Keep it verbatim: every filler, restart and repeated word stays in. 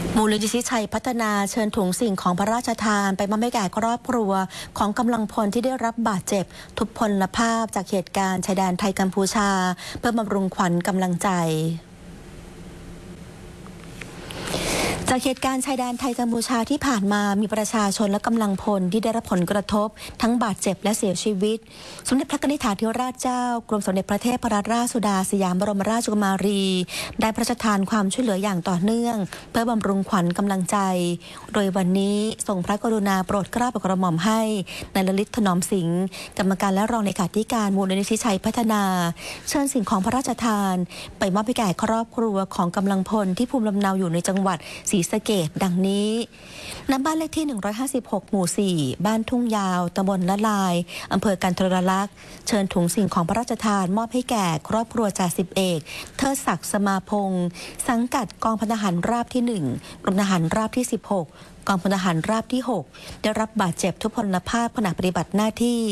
มูลนิธิชัยพัฒนาเชิญถุงสิ่งของพระราชทานไปมอบให้แก่ครอบครัวของกำลังพลที่ได้รับบาดเจ็บทุพพลภาพจากเหตุการณ์ชายแดนไทยกัมพูชาเพื่อบำรุงขวัญกำลังใจจากเหตุการณ์ชายแดนไทยกัมพูชาที่ผ่านมามีประชาชนและกำลังพลที่ได้รับผลกระทบทั้งบาดเจ็บและเสียชีวิตสมเด็จพระนิธิธิราชเจ้ากรมสมเด็จพระเทพรัตนราชสุดาสยามบรมราชกุมารีได้พระราชทานความช่วยเหลืออย่างต่อเนื่องเพื่อบำรุงขวัญกำลังใจโดยวันนี้ทรงพระกรุณาโปรดเกล้าโปรดกระหม่อมให้นายลลิตถนอมสิงห์กรรมการและรองเลขาธิการมูลนิธิชัยพัฒนาเชิญสิ่งของพระราชทานไปมอบให้แก่ครอบครัวของกำลังพลที่ภูมิลำเนาอยู่ในจังหวัดศรีสะเกษดังนี้ณบ้านเลขที่หนึ่งร้อยห้าสิบหกหมู่สี่บ้านทุ่งยาวตำบลละลายอำเภอกันทรลักษณ์เชิญถุงสิ่งของพระราชทานมอบให้แก่ครอบครัวจ่าสิบเอกเทิดศักดิ์สมาพงศ์สังกัดกองพลทหารราบที่หนึ่งกรมทหารราบที่สิบหกกองพลทหารราบที่หกได้รับบาดเจ็บทุพพลภาพขณะปฏิบัติหน้าที่